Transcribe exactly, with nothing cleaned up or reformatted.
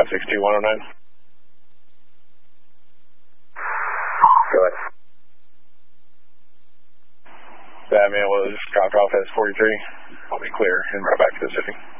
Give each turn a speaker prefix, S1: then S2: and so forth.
S1: six two one oh nine.
S2: Go ahead.
S1: Batman was dropped off as forty-three. I'll be clear and right back to the city.